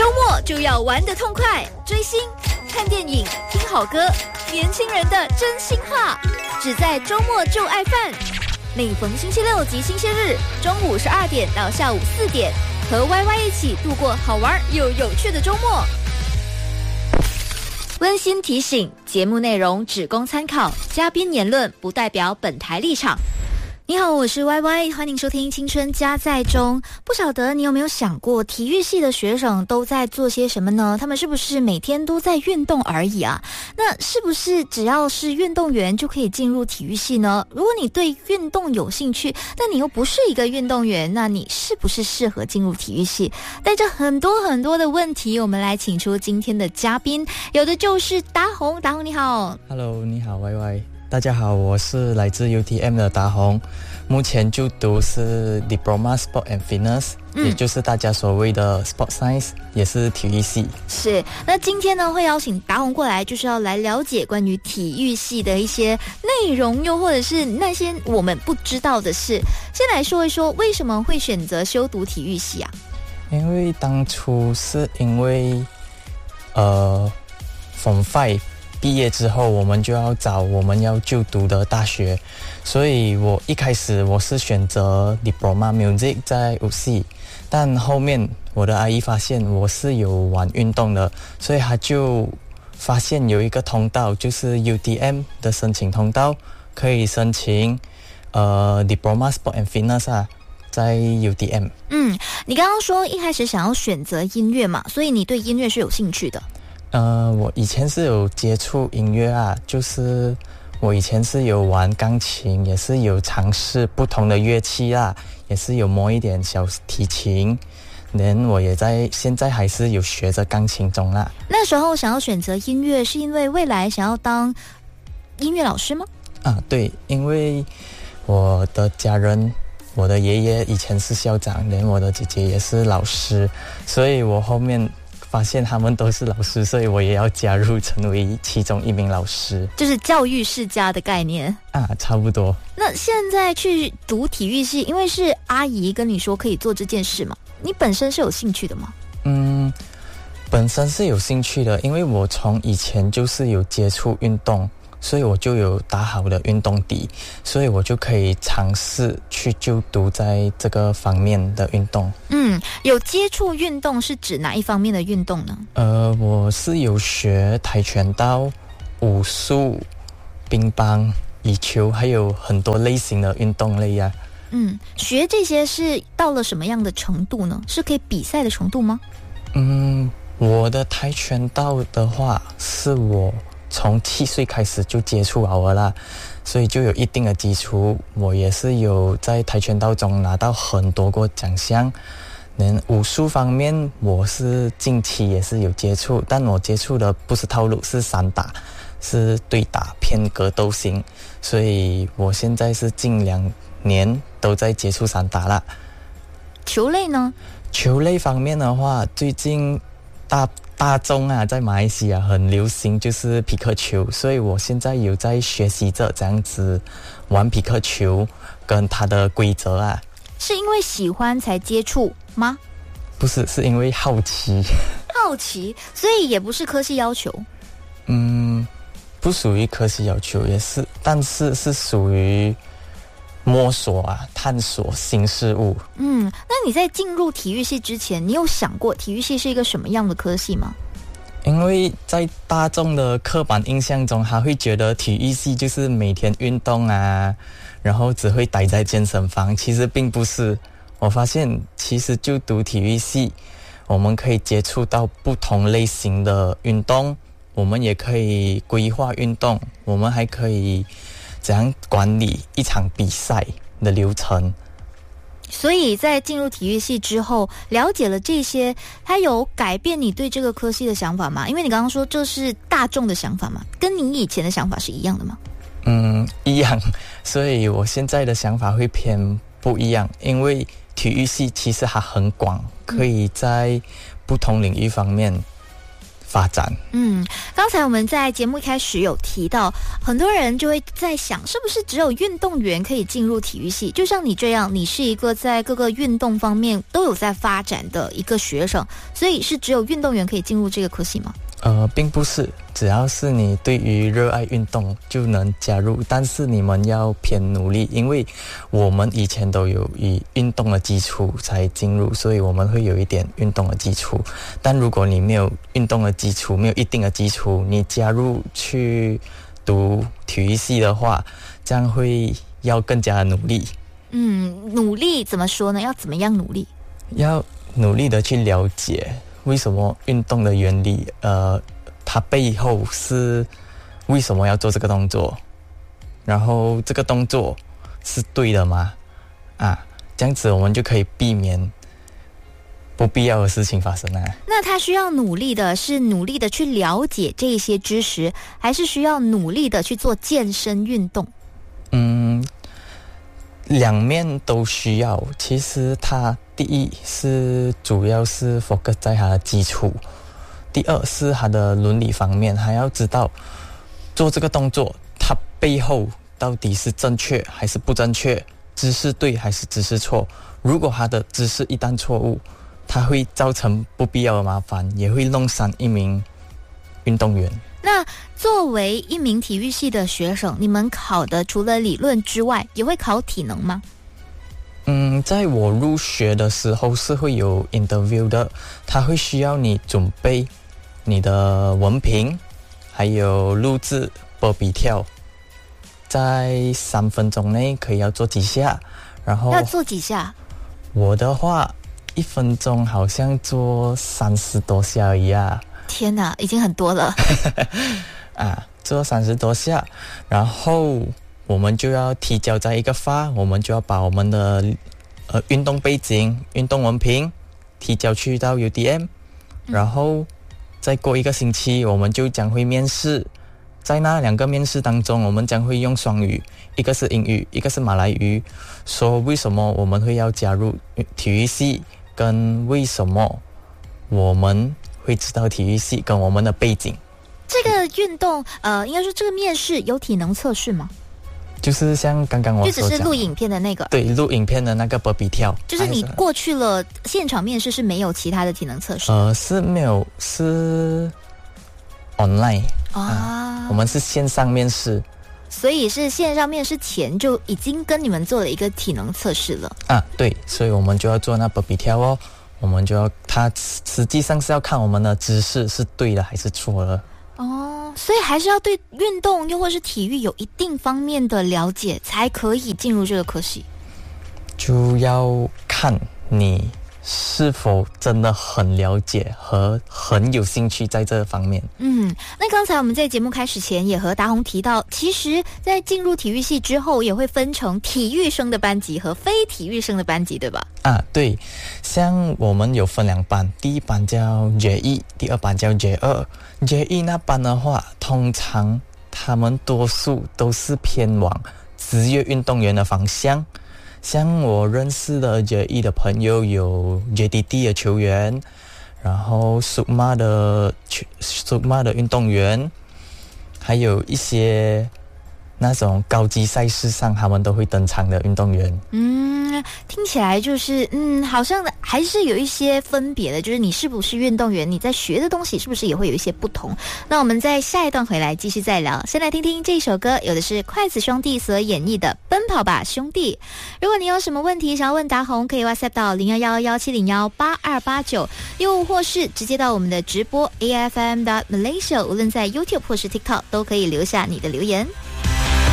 周末就要玩得痛快，追星、看电影、听好歌，年轻人的真心话，只在周末就爱饭。每逢星期六及星期日，中午12点到下午4点，和 YY 一起度过好玩又有趣的周末。温馨提醒：节目内容只供参考，嘉宾言论不代表本台立场。你好，我是 YY， 欢迎收听青春加在中。不晓得你有没有想过，体育系的学生都在做些什么呢？他们是不是每天都在运动而已啊？那是不是只要是运动员就可以进入体育系呢？如果你对运动有兴趣，但你又不是一个运动员，那你是不是适合进入体育系？带着很多的问题，我们来请出今天的嘉宾，有的就是达宏。达宏你好。 Hello， 你好 YY。大家好，我是来自 UTM 的达宏，目前就读是 Diploma Sport and Fitness，也就是大家所谓的 Sport Science， 也是体育系。 是，那今天呢会邀请达宏过来，就是要来了解关于体育系的一些内容，又或者是那些我们不知道的事。先来说一说为什么会选择修读体育系啊？ 因为当初是因为Form 5毕业之后，我们就要找我们要就读的大学，所以我一开始我是选择 Diploma Music 在无锡，但后面我的阿姨发现我是有玩运动的，所以她就发现有一个通道，就是 UTM 的申请通道，可以申请Diploma Sport and Fitness 啊，在 UTM。 你刚刚说一开始想要选择音乐嘛，所以你对音乐是有兴趣的。 我以前是有接触音乐啊，就是我以前是有玩钢琴，也是有尝试不同的乐器啊，也是有摸一点小提琴，连我也现在还是有学着钢琴中啦。 那时候想要选择音乐，是因为未来想要当音乐老师吗？ 对，因为我的家人，我的爷爷以前是校长，连我的姐姐也是老师，所以我后面发现他们都是老师，所以我也要加入成为其中一名老师， 就是教育世家的概念差不多。 那现在去读体育系，因为是阿姨跟你说可以做这件事嘛，你本身是有兴趣的吗？ 本身是有兴趣的，因为我从以前就是有接触运动，所以我就有打好的运动底，所以我就可以尝试去就读在这个方面的运动。 有接触运动是指哪一方面的运动呢？ 我是有学跆拳道、武术、乒乓、羽球，还有很多类型的运动类啊。 学这些是到了什么样的程度呢？是可以比赛的程度吗？ 我的跆拳道的话，是我从7岁开始就接触好了啦，所以就有一定的基础。我也是有在跆拳道中拿到很多个奖项。连武术方面，我是近期也是有接触，但我接触的不是套路，是散打，是对打偏格斗型，所以我现在是近2年都在接触散打啦。 球类呢？ 球类方面的话，最近大众在马来西亚很流行就是匹克球，所以我现在有在学习着这样子玩匹克球跟它的规则啊。 是因为喜欢才接触吗？ 不是，是因为好奇。 好奇，所以也不是科系要求。 不属于科系要求，也是，但是是属于摸索探索新事物。 那你在进入体育系之前，你有想过体育系是一个什么样的科系吗？ 因为在大众的刻板印象中，他会觉得体育系就是每天运动然后只会待在健身房，其实并不是。我发现其实就读体育系，我们可以接触到不同类型的运动，我们也可以规划运动，我们还可以怎样管理一场比赛的流程。 所以在进入体育系之后，了解了这些，它有改变你对这个科系的想法吗？因为你刚刚说这是大众的想法嘛，跟你以前的想法是一样的吗？ 一样，所以我现在的想法会偏不一样，因为体育系其实它很广，可以在不同领域方面发展。 刚才我们在节目一开始有提到，很多人就会在想，是不是只有运动员可以进入体育系？就像你这样，你是一个在各个运动方面都有在发展的一个学生，所以是只有运动员可以进入这个科系吗？ 并不是，只要是你对于热爱运动就能加入，但是你们要偏努力，因为我们以前都有以运动的基础才进入，所以我们会有一点运动的基础。但如果你没有运动的基础，没有一定的基础，你加入去读体育系的话，这样会要更加努力。 努力怎么说呢？要怎么样努力？ 要努力的去了解为什么运动的原理，它背后是为什么要做这个动作，然后这个动作是对的吗？这样子我们就可以避免不必要的事情发生啊。 那他需要努力的是努力的去了解这些知识，还是需要努力的去做健身运动？ 两面都需要。其实它第一是主要是 focus 在它的基础，第二是它的伦理方面，还要知道做这个动作它背后到底是正确还是不正确，姿势对还是姿势错。如果它的姿势一旦错误，它会造成不必要的麻烦，也会弄伤一名运动员。 那作为一名体育系的学生，你们考的除了理论之外，也会考体能吗？ 在我入学的时候是会有 interview 的，他会需要你准备你的文凭，还有录制波比跳，在3分钟内可以要做几下，然后要做几下？ 我的话1分钟好像做30多下而已啊。 天哪，已经很多了。 做30多下，然后我们就要提交在一个发，我们就要把我们的运动背景、运动文凭提交去到 UDM，然后再过1个星期，我们就将会面试。在那2个面试当中，我们将会用双语，一个是英语，一个是马来语，说为什么我们会要加入体育系，跟为什么我们会知道体育系跟我们的背景。 这个运动，应该说这个面试有体能测试吗？ 就是像刚刚我所讲， 就只是录影片的那个。 对，录影片的那个波比跳。 就是你过去了现场面试是没有其他的体能测试？ 是没有，是 online 我们是线上面试。 所以是线上面试前就已经跟你们做了一个体能测试了。 对，所以我们就要做那波比跳哦。我们就要，它实际上是要看我们的姿势是对的还是错的。 所以还是要对运动又或是体育有一定方面的了解，才可以进入这个科系。 就要看你是否真的很了解和很有兴趣在这方面。 那刚才我们在节目开始前也和达宏提到，其实在进入体育系之后也会分成体育生的班级和非体育生的班级，对吧？ 对，像我们有分2班，第一班叫 J1， 第二班叫 J2。 J1 那班的话，通常他们多数都是偏往职业运动员的方向。像我认识的 J1 的朋友有 JDT 的球员，然后 Sukma 的运动员，还有一些那种高级赛事上他们都会登场的运动员。 听起来就是好像还是有一些分别的，就是你是不是运动员，你在学的东西是不是也会有一些不同。那我们在下一段回来继续再聊。先来听听这首歌，有的是筷子兄弟所演绎的《奔跑吧兄弟》。如果你有什么问题想要问达宏，可以 WhatsApp 到011171018289，又或是直接到我们的直播 AFM.Malaysia， 无论在 YouTube 或是 TikTok 都可以留下你的留言。